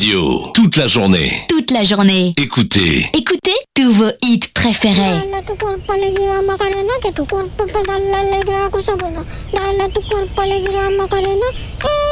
radio, toute la journée. Toute la journée. Écoutez. Écoutez tous vos hits préférés. Dale tu cuerpo alegría Macarena, que tu cuerpo para dar la alegría a cosa buena. Dale tu cuerpo alegría Macarena,